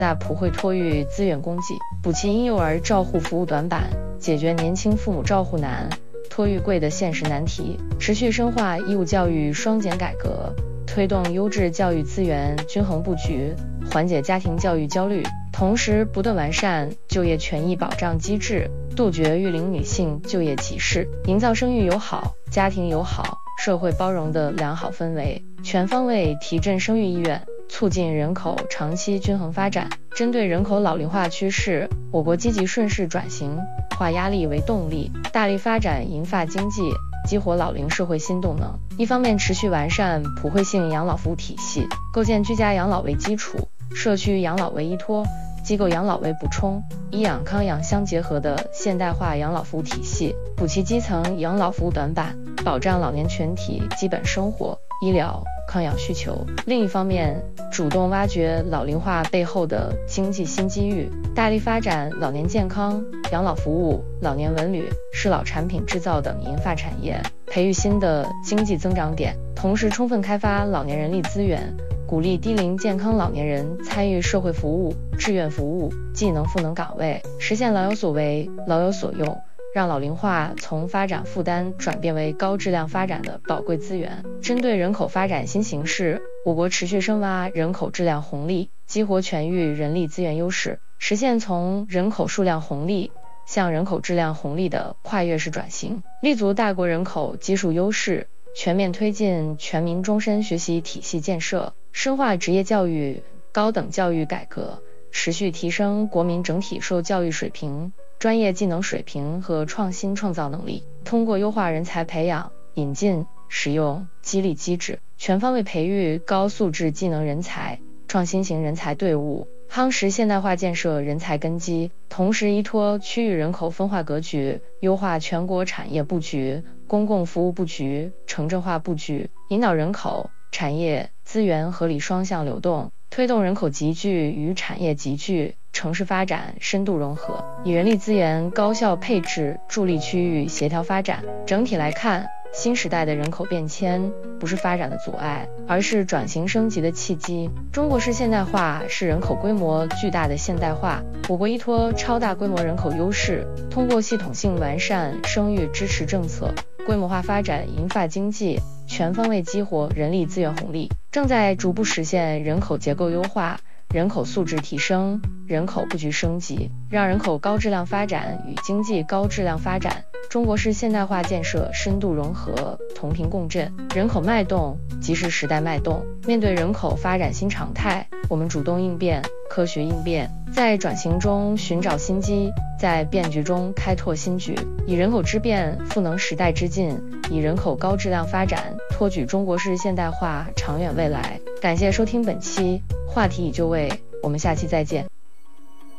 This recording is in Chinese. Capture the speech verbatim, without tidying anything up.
大普惠托育资源供给，补齐婴幼儿照护服务短板，解决年轻父母照护难、托育贵的现实难题，持续深化义务教育双减改革，推动优质教育资源均衡布局，缓解家庭教育焦虑，同时不断完善就业权益保障机制，杜绝育龄女性就业歧视，营造生育友好、家庭友好、社会包容的良好氛围，全方位提振生育意愿，促进人口长期均衡发展。针对人口老龄化趋势，我国积极顺势转型，化压力为动力，大力发展银发经济，激活老龄社会新动能。一方面持续完善普惠性养老服务体系，构建居家养老为基础、社区养老为依托、机构养老为补充、医养康养相结合的现代化养老服务体系，补齐基层养老服务短板，保障老年群体基本生活、医疗、康养需求。另一方面，主动挖掘老龄化背后的经济新机遇，大力发展老年健康、养老服务、老年文旅、适老产品制造等银发产业，培育新的经济增长点，同时充分开发老年人力资源，鼓励低龄健康老年人参与社会服务、志愿服务、技能赋能岗位，实现老有所为、老有所用，让老龄化从发展负担转变为高质量发展的宝贵资源。针对人口发展新形势，我国持续深挖人口质量红利，激活全域人力资源优势，实现从人口数量红利向人口质量红利的跨越式转型，立足大国人口基数优势，全面推进全民终身学习体系建设，深化职业教育、高等教育改革，持续提升国民整体受教育水平、专业技能水平和创新创造能力，通过优化人才培养、引进、使用、激励机制，全方位培育高素质技能人才、创新型人才队伍，夯实现代化建设人才根基，同时依托区域人口分化格局，优化全国产业布局、公共服务布局、城镇化布局，引导人口、产业、资源合理双向流动，推动人口集聚与产业集聚、城市发展深度融合，以人力资源高效配置助力区域协调发展。整体来看，新时代的人口变迁不是发展的阻碍，而是转型升级的契机。中国式现代化是人口规模巨大的现代化，我国依托超大规模人口优势，通过系统性完善生育支持政策，规模化发展银发经济，全方位激活人力资源红利，正在逐步实现人口结构优化、人口素质提升、人口布局升级，让人口高质量发展与经济高质量发展、中国式现代化建设深度融合、同频共振。人口脉动即是时代脉动，面对人口发展新常态，我们主动应变、科学应变，在转型中寻找新机，在变局中开拓新局，以人口之变赋能时代之进，以人口高质量发展托举中国式现代化长远未来。感谢收听本期话题已就位，我们下期再见。